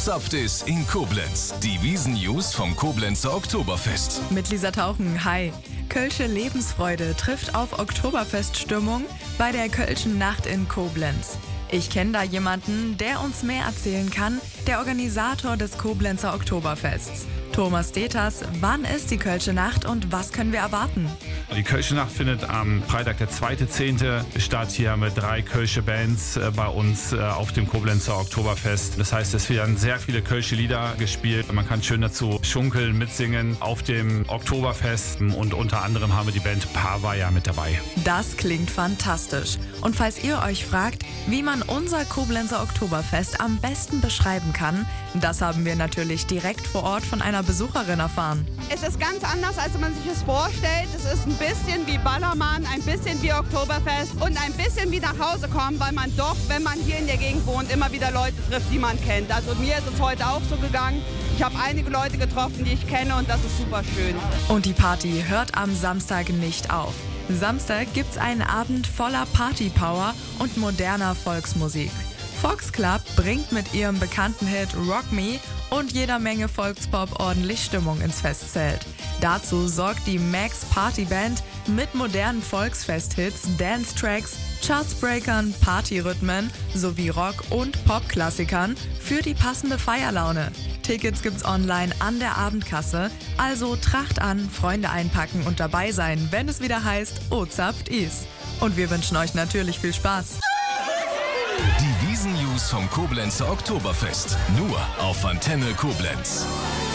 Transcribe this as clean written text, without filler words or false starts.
Ozapft ist in Koblenz. Die Wiesn-News vom Koblenzer Oktoberfest. Mit Lisa Tauchen, hi. Kölsche Lebensfreude trifft auf Oktoberfeststimmung bei der Kölschen Nacht in Koblenz. Ich kenne da jemanden, der uns mehr erzählen kann, der Organisator des Koblenzer Oktoberfests. Thomas Deters, wann ist die Kölsche Nacht und was können wir erwarten? Die Kölsche Nacht findet am Freitag, der 2.10. statt, hier mit 3 Kölsche Bands bei uns auf dem Koblenzer Oktoberfest. Das heißt, es werden sehr viele Kölsche Lieder gespielt. Man kann schön dazu schunkeln, mitsingen auf dem Oktoberfest und unter anderem haben wir die Band Pavaya mit dabei. Das klingt fantastisch. Und falls ihr euch fragt, wie man unser Koblenzer Oktoberfest am besten beschreiben kann, das haben wir natürlich direkt vor Ort von einer Besucherin erfahren. Es ist ganz anders, als man sich es vorstellt. Es ist ein bisschen wie Ballermann, ein bisschen wie Oktoberfest und ein bisschen wie nach Hause kommen, weil man doch, wenn man hier in der Gegend wohnt, immer wieder Leute trifft, die man kennt. Also mir ist es heute auch so gegangen. Ich habe einige Leute getroffen, die ich kenne und das ist super schön. Und die Party hört am Samstag nicht auf. Samstag gibt's einen Abend voller Partypower und moderner Volksmusik. Fox Club bringt mit ihrem bekannten Hit Rock Me und jeder Menge Volkspop ordentlich Stimmung ins Festzelt. Dazu sorgt die Max Party Band mit modernen Volksfesthits, Dance-Tracks, Chartsbreakern, Partyrhythmen sowie Rock- und Popklassikern für die passende Feierlaune. Tickets gibt's online an der Abendkasse, also Tracht an, Freunde einpacken und dabei sein, wenn es wieder heißt Ozapft ist. Und wir wünschen euch natürlich viel Spaß. Die Wiesn-News vom Koblenzer Oktoberfest. Nur auf Antenne Koblenz.